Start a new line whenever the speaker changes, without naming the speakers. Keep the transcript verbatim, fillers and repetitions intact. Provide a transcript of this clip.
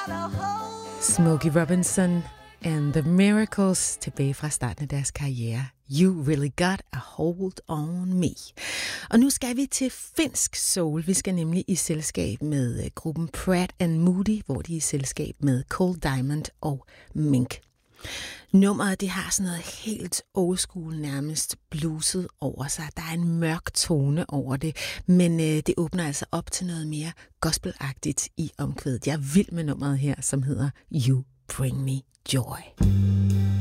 Smokey Robinson and The Miracles tilbage fra starten af deres karriere. You Really Got a Hold on Me. Og nu skal vi til finsk soul. Vi skal nemlig i selskab med gruppen Pratt and Moody, hvor de er i selskab med Cold Diamond og Mink. Nummeret, det har sådan noget helt old school, nærmest bluset over sig. Der er en mørk tone over det, men øh, det åbner altså op til noget mere gospelagtigt i omkvædet. Jeg er vild med nummeret her, som hedder You Bring Me Joy.